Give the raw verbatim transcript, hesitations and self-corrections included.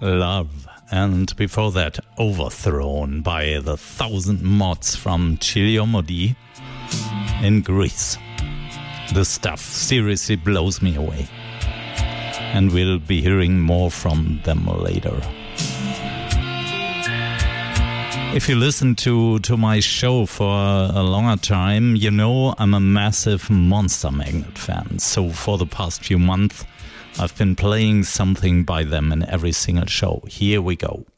Love. And before that, Overthrown by the Thousand Mods from Chiliomodi in Greece. The stuff seriously blows me away. And we'll be hearing more from them later. If you listen to, to my show for a longer time, you know I'm a massive Monster Magnet fan. So for the past few months, I've been playing something by them in every single show. Here we go.